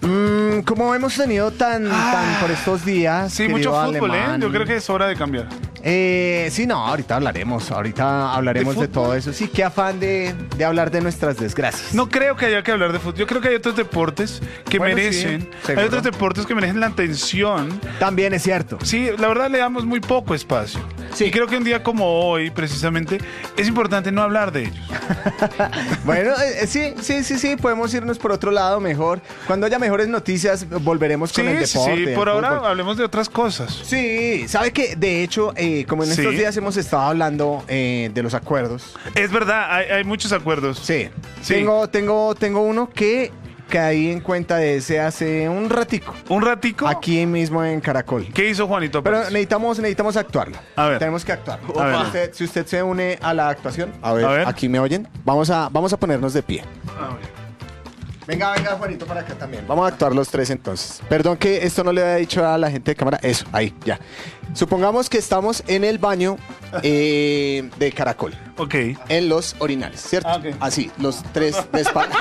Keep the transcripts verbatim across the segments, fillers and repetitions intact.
Mm, como hemos tenido tan, Ah, tan por estos días. Sí, mucho querido fútbol, Alemán. ¿eh? Yo creo que es hora de cambiar. Eh, sí, no, ahorita hablaremos, ahorita hablaremos ¿De de, fútbol? todo eso. Sí, qué afán de, de hablar de nuestras desgracias. No creo que haya que hablar de fútbol. Yo creo que hay otros deportes que Bueno, merecen. sí, hay seguro. otros deportes que merecen la atención. También es cierto. Sí, la verdad le damos muy poco espacio. Sí. Y creo que un día como hoy, precisamente, es importante no hablar de ellos. Bueno, eh, sí, sí, sí, sí, podemos irnos por otro lado mejor. Cuando haya mejores noticias, volveremos con Sí, el sí, deporte. sí. el Por ahora fútbol. hablemos de otras cosas. Sí, sabe que de hecho, eh, como en Sí. estos días hemos estado hablando eh, de los acuerdos. Es verdad, hay, hay muchos acuerdos. Sí, Sí. Tengo, tengo, tengo uno que caí en cuenta de ese hace un ratico. Un ratico. Aquí mismo en Caracol. ¿Qué hizo Juanito Pero Pérez? necesitamos, necesitamos actuarlo. A ver. Tenemos que actuar. A ver. Si usted, si usted se une a la actuación, a ver, A ver. aquí me oyen. Vamos a, vamos a ponernos de pie. A ver. Venga, venga, Juanito, para acá también. Vamos a actuar los tres entonces. Perdón que esto no le había dicho a la gente de cámara. Eso, ahí, ya. Supongamos que estamos en el baño eh, de Caracol. Ok. En los orinales, ¿cierto? Ah, ok. Así, los tres de espalda.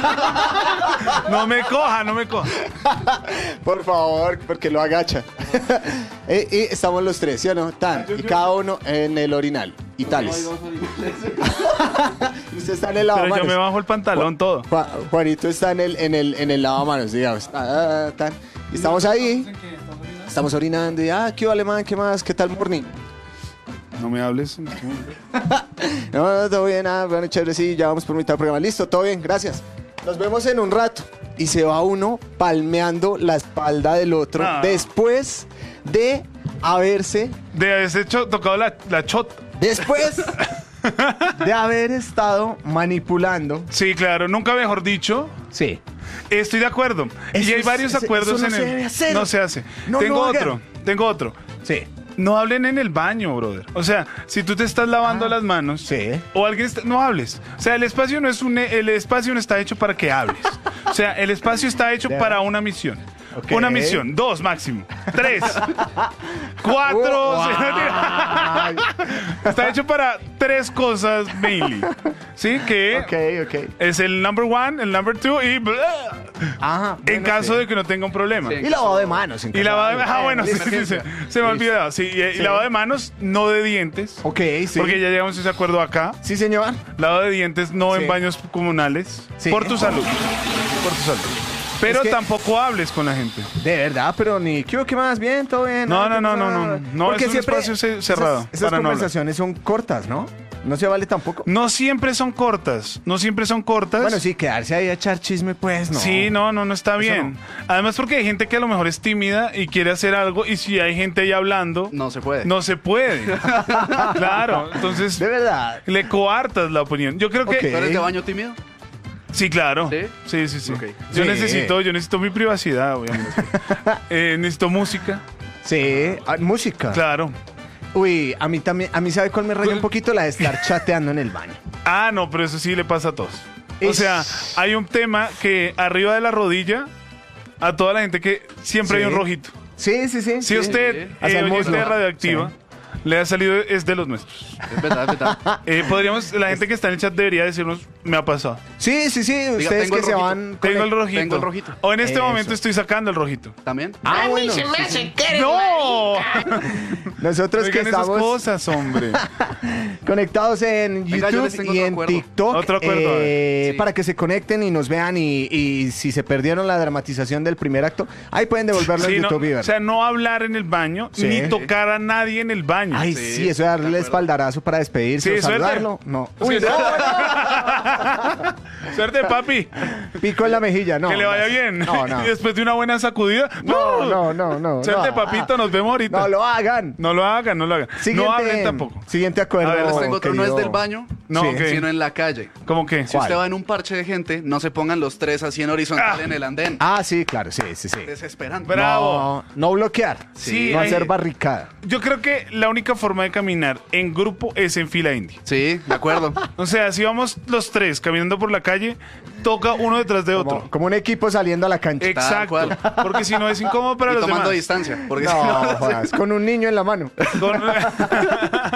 No me coja, no me coja. Por favor, porque lo agacha. Eh, y estamos los tres, ¿sí o no? Tan, y cada uno en el orinal. Y tales. Y usted está en el Pero lavamanos. yo me bajo el pantalón todo. Ju- Juanito está en el, en el, en el lavamanos, digamos. Ah, ah, tan. Y estamos ahí. Estamos orinando y, ah, ¿qué vale, man? ¿Qué más? ¿Qué tal, morning? No me hables. No, no, todo bien, ah, bueno, chévere, sí, ya vamos por mitad del programa. Listo, todo bien, gracias. Nos vemos en un rato. Y se va uno palmeando la espalda del otro Ah. después de haberse, De haberse hecho, tocado la, la chota. después de haber estado manipulando. Sí, claro, nunca mejor dicho. Sí. Estoy de acuerdo. Eso y hay es- varios ese- acuerdos eso no en se el. debe hacer. No se hace. No tengo lo otro, hagan. tengo otro. Sí. No hablen en el baño, brother. O sea, si tú te estás lavando Ah, las manos sí. o alguien está- no hables. O sea, el espacio no es un el espacio no está hecho para que hables. O sea, el espacio está hecho Ya. para una misión. Ok. Una misión, dos máximo, tres, cuatro. Oh, sí, ay. Está hecho para tres cosas mainly. ¿Sí? Que Ok, ok. es el number one, el number two y blah, Ajá. en bueno, caso sí. de que no tenga un problema. Y lavado de manos. en Y caso lavado de algo. ah, bueno, sí, Listo. sí, sí, se me ha olvidado. Sí, y, y Sí. lavado de manos, no de dientes. Ok, sí. Porque ya llegamos a ese acuerdo acá. Sí, señor. Lavado de dientes no Sí. en baños comunales. Sí. Por tu salud. Por tu salud. Pero Es que- tampoco hables con la gente. De verdad, pero ni ¿qué, hubo? ¿Qué más? Bien, todo bien. No, Ah, no, ¿qué no, pasa? no, no. No, es un espacio ce- cerrado, Esas, esas para no hablar. conversaciones son cortas, ¿no? No se vale tampoco. No siempre son cortas. No siempre son cortas. Bueno, sí, quedarse ahí a echar chisme, pues, no. Sí, no, no, no está Eso bien. Además porque hay gente que a lo mejor es tímida y quiere hacer algo y si hay gente ahí hablando, No se puede. no se puede. Claro, entonces De verdad. le coartas la opinión. Yo creo que Ok. ¿Tú eres de baño tímido? sí, claro. ¿Sí? Sí, sí, sí. Ok. Yo Sí. necesito, yo necesito mi privacidad, obviamente. Eh, necesito música, Sí, ah, música. claro. Uy, a mí también, a mí sabe cuál me raya un poquito la de estar chateando en el baño. Ah, no, pero eso sí le pasa a todos. O Es- sea, hay un tema que arriba de la rodilla, a toda la gente que siempre Sí. hay un rojito. Sí, sí, sí. Si usted, sí. Hacia eh, el oyente muslo. de radioactiva, Sí. le ha salido, es de los nuestros. Es verdad, es verdad. Eh, podríamos, la gente que está en el chat debería decirnos, me ha pasado. Sí, sí, sí. Ustedes tengo que el se rojito. van. Tengo el conect- rojito. Tengo el rojito. O en este Eso. momento estoy sacando el rojito. ¿También? Ah, A bueno. mí se me hace que eres ¡No! Nosotros que Oigan esas estamos cosas, hombre. conectados en Venga, yo YouTube les tengo y otro en acuerdo. TikTok Otro acuerdo, a ver. eh, Sí. para que se conecten y nos vean y, y si se perdieron la dramatización del primer acto, ahí pueden devolverlo Sí, en no, YouTube y verlo. o sea, no hablar en el baño, Sí. ni tocar a nadie en el baño. Ay, Sí, sí, eso es darle de el acuerdo. espaldarazo para despedirse Sí, o suerte. saludarlo. No. Sí, Uy, suerte. no. Suerte, papi. Pico en la mejilla, no. que le vaya gracias. bien. No, no. Y después de una buena sacudida. No, no, no, no. Suerte, no. papito, nos vemos ahorita. No lo hagan. No lo hagan, no lo hagan. Siguiente, no hablen tampoco. Siguiente acuerdo. A ver, Les tengo otro, no es querido. del baño, No, Sí. ok. sino en la calle. ¿Cómo qué? Si usted va en un parche de gente, no se pongan los tres así en horizontal Ah. en el andén. Ah, sí, claro, sí, sí, sí. Desesperante. Bravo. No, no bloquear. Sí, no hay- hacer barricada. Yo creo que la única forma de caminar en grupo es en fila india. Sí, de acuerdo. O sea, si vamos los tres caminando por la calle, toca uno detrás de otro. Como, como un equipo saliendo a la cancha. Exacto. cual. Porque si no es incómodo para Y los tomando demás. distancia. Porque No, si no, jodas, con un niño en la mano. Con-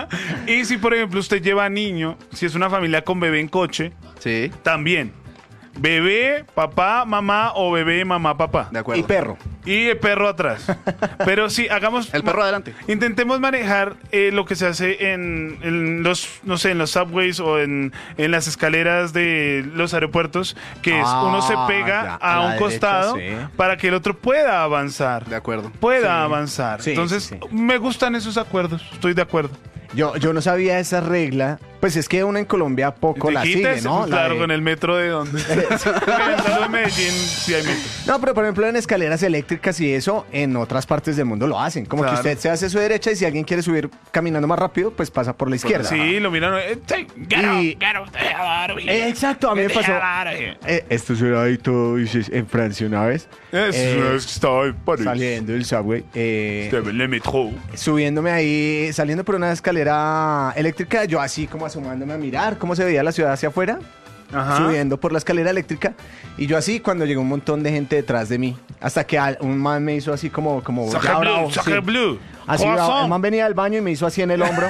y si, por ejemplo, usted lleva niño, si es una familia con bebé en coche, Sí. también. bebé, papá, mamá o bebé, mamá, papá. De acuerdo. Y perro. Y el perro atrás. Pero sí, hagamos... El perro adelante. Intentemos manejar eh, lo que se hace en, en los, no sé, en los subways o en, en las escaleras de los aeropuertos, que es Ah, uno se pega ya, a, a la un derecha, costado sí. para que el otro pueda avanzar. De acuerdo. Pueda avanzar. Sí, Entonces, sí, sí. me gustan esos acuerdos. Estoy de acuerdo. Yo, yo no sabía esa regla. Pues es que uno en Colombia poco la sigue, Quitas, ¿no? pues, La claro, de- con el metro de dónde. Solo en Medellín sí hay metro. No, pero por ejemplo en escaleras eléctricas y eso, en otras partes del mundo lo hacen. Como Claro. que usted se hace a su derecha y si alguien quiere subir caminando más rápido, pues pasa por la izquierda. Sí, lo miran. eh, sí, get out, Y- get out, get out, Eh, exacto, a mí me get pasó. out of here. Eh, esto suena ahí todo dices, en Francia una vez. Es, Eh, es- estaba en París. Saliendo del subway. eh, Estaba en el metro. subiéndome ahí, saliendo por una escalera eléctrica, yo así como asomándome a mirar cómo se veía la ciudad hacia afuera, Ajá. subiendo por la escalera eléctrica, y yo así cuando llegó un montón de gente detrás de mí, hasta que al- un man me hizo así como, como Sacre ya bleu, bravo, sacre sí. bleu. Así bravo. Croissant. El man venía del baño y me hizo así en el hombro,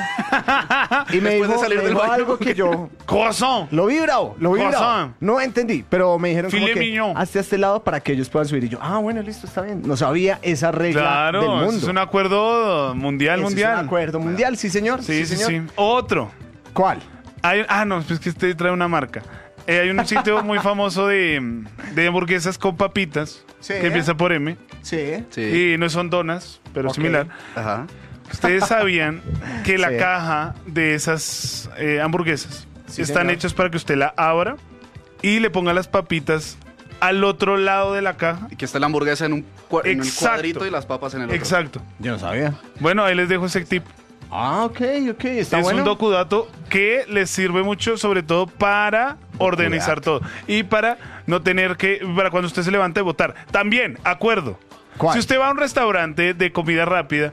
y me Después de dijo, salir me del dijo baño. algo que yo... Croissant. Lo vi bravo, lo vi bravo. Croissant. No entendí, pero me dijeron como Filet que mignon. hasta este lado para que ellos puedan subir. Y yo, ah, bueno, listo, está bien. No sabía esa regla del Claro, mundo. eso es un acuerdo mundial, Ese mundial. Es un acuerdo mundial, sí, señor. Sí, sí, señor. sí. Otro. ¿Cuál? Hay- ah, no, pues que usted trae una marca. Eh, hay un sitio muy famoso de, de hamburguesas con papitas Sí. que empieza por M. Sí. Sí. Y no son donas, pero Ok. similar. Ajá. Ustedes sabían que la Sí. caja de esas eh, hamburguesas Sí, están señor. hechas para que usted la abra y le ponga las papitas al otro lado de la caja. Y que está la hamburguesa en un, cua- en un Exacto. cuadrito y las papas en el otro. Exacto. Yo no sabía. Bueno, ahí les dejo ese tip. Ah, ok, ok. Está es bueno. un docudato que les sirve mucho, sobre todo para organizar todo y para no tener que, para cuando usted se levante a votar. También, acuerdo. ¿Cuál? Si usted va a un restaurante de comida rápida,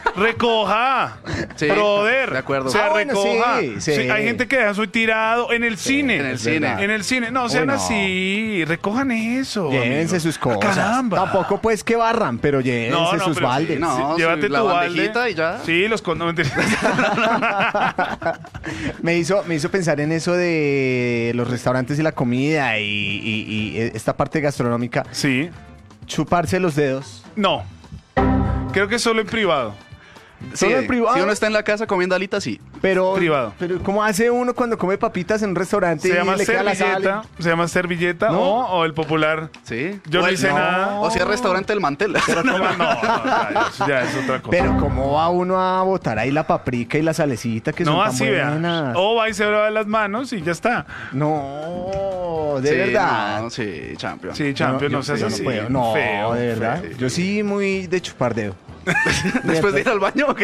recoja, Sí, brother. de acuerdo. O sea, Ah, bueno, recoja. sí, sí. Sí, hay gente que deja eso tirado en el cine. en el es cine. verdad. En el cine. No, Uy, sean no. así. Recojan eso. Llévense amigos. sus cosas. Ah, caramba. Tampoco pues que barran, pero llévense No, no, sus pero sí, baldes. no. Sí, llévate la tu bandejita balde. y ya. Sí, los con... no, mentira. me, hizo, me hizo pensar en eso de los restaurantes y la comida y, y- y esta parte gastronómica. Sí. Chuparse los dedos. No. Creo que solo en privado. Sí, ¿Solo en privado? Si uno está en la casa comiendo alitas, sí. Pero, Privado. pero ¿cómo hace uno cuando come papitas en un restaurante Se y llama le queda la servilleta. sal? Se llama servilleta ¿No? o, o el popular. Sí. Yo O no el- hice nada. O si es restaurante El Mantel. No, no, no, ya, eso ya es otra cosa. Pero ¿cómo va uno a botar ahí la paprika y la salecita que no son tan así, vea. buenas? O va y se lava las manos y ya está. No, de Sí, verdad. No, sí, champion. Sí, champion, Yo no, seas yo así. puedo. No, Feo, de verdad. feo. Yo sí muy de chupar dedo. Después de ir al baño, ¿o qué?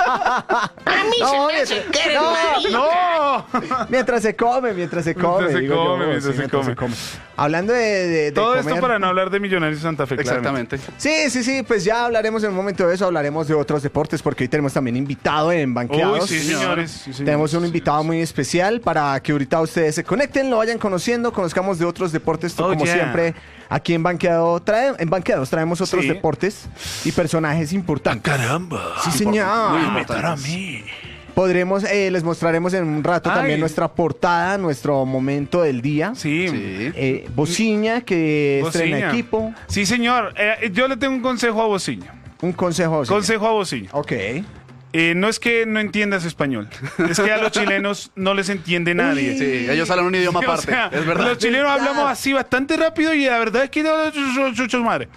A mí No, se me hace que eres no, marica. ¡No! Mientras se come, mientras se come. Mientras se digo yo, come, mientras se come. Hablando de, de- de Todo esto comer- para no hablar de Millonarios Santa Fe, claramente. Exactamente. Sí, sí, sí, pues ya hablaremos en un momento de eso, hablaremos de otros deportes porque hoy tenemos también invitado en Uy, Banqueados. sí, señores. sí, señores. Tenemos un Sí, invitado muy especial para que ahorita ustedes se conecten, lo vayan conociendo, conozcamos de otros deportes, Oh, como yeah. siempre. Aquí en, Banqueado trae, en Banqueados traemos otros Sí. deportes y personajes importantes. Caramba. Sí, señor. Muy Invitar a importantes. mí. Podremos, eh, les mostraremos en un rato Ay. también nuestra portada, nuestro momento del día. Sí. Sí. Eh, Bociña, que estrena Bociña. equipo. Sí, señor. Eh, yo le tengo un consejo a Bociña. Un consejo. a Bociña. Consejo a Bociña. Ok. Eh, no es que no entiendas español, es que a los chilenos no les entiende nadie. Sí, ellos hablan un idioma O aparte. sea, es verdad. Los chilenos ¿Verdad? hablamos así bastante rápido y la verdad es que no, chu- chu- chu- madre.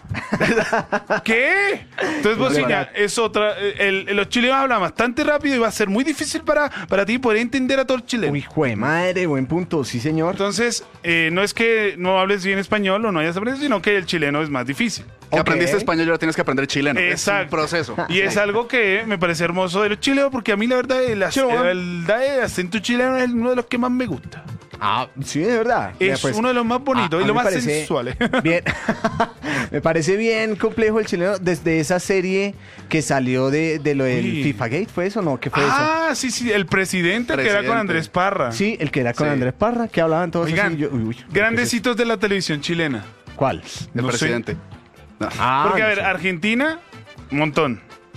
¿Qué? Entonces, Bociña, verdad. es otra. El, el- los chilenos hablan bastante rápido y va a ser muy difícil para, para ti poder entender a todo el chileno. Uy, jue madre, buen punto, sí, señor. Entonces, eh, no es que no hables bien español o no hayas aprendido, sino que el chileno es más difícil. Que Ok. aprendiste español y ahora tienes que aprender chileno. Exacto. Es un proceso. Y es algo que me parece hermoso de los chilenos, porque a mí la verdad el, ac- Chileno. el- el acento chileno es uno de los que más me gusta. Ah, sí, de verdad. Vea, Es pues, uno de los más bonitos a- y a lo mí me más parece sensuales. Bien. Me parece bien complejo el chileno desde esa serie que salió de, de lo del Uy. FIFA Gate, ¿fue eso o no? ¿Qué fue Ah, sí, sí, el presidente, que era con Presidente. Andrés Parra. eso? Sí, el que era con Sí. Andrés Parra, que hablaban todos Oigan, así. yo- uy, uy, grandes hitos de la televisión chilena. ¿Cuál? El no sé. presidente. No. Ah, Porque, a no ver, sé. Argentina, un montón.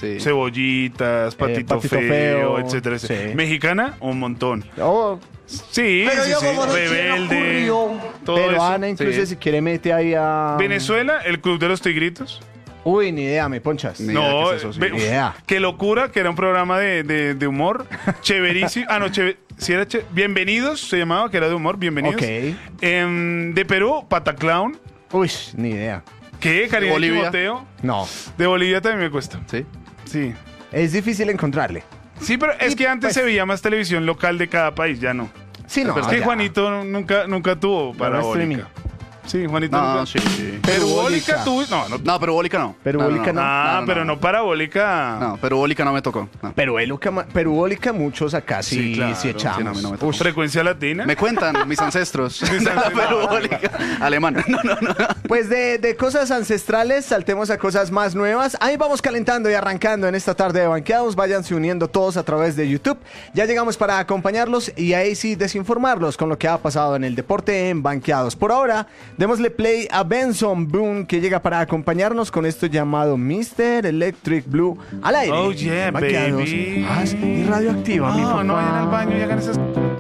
Sí. Cebollitas, patito, Patito feo, Feo, etcétera, sí. etcétera. Mexicana, un montón. Oh, Sí, Pero sí, yo sí. como no Rebelde. ocurrió. Todo peruana, eso. incluso sí. si quiere mete ahí a... Venezuela, el Club de los Tigritos. Uy, ni idea, me ponchas. Ni No, idea qué es eso, sí. ve- Ni idea. qué locura, que era un programa de, de, de humor. Chéverísimo. Ah, no, chéver, sí era ché- Bienvenidos se llamaba, que era de humor. Bienvenidos. Ok. Em, de Perú, Pataclown. Uy, ni idea. ¿Qué? Karina Bolivia. Timoteo. No, De Bolivia también me cuesta. Sí. Sí. es difícil encontrarle. Sí, pero es Y, que antes pues- se veía más televisión local de cada país, ya no. Sí, no. es que ya. Juanito nunca, nunca tuvo streaming. parabólica. Sí, Juanito No, nunca. sí, sí. Perubólica Perubólica. tuvo. No, no. No, pero bólica no. Perubólica no. Ah, pero no parabólica. No, pero bólica no me tocó. No. Perubólica, ma- perubólica muchos acá sí, Sí, claro. sí Sí, echamos. no, a mí no me tocó. Uy, Frecuencia latina. Me cuentan mis ancestros. de la ancestros. perubólica. Alemán. No, no, no. Pues de, de cosas ancestrales saltemos a cosas más nuevas. Ahí vamos calentando y arrancando en esta tarde de Banqueados. Váyanse uniendo todos a través de YouTube. Ya llegamos para acompañarlos y ahí sí desinformarlos con lo que ha pasado en el deporte en Banqueados. Por ahora, démosle play a Benson Boone, que llega para acompañarnos con esto llamado mister Electric Blue al aire. Oh, yeah, Banqueados. baby. Ah, y radioactiva, mi No, papá. no vayan al baño y hagan esas.